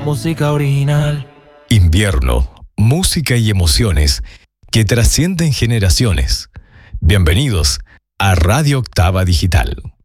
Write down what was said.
música original. Invierno, música y emociones que trascienden generaciones. Bienvenidos a Radio Octava Digital.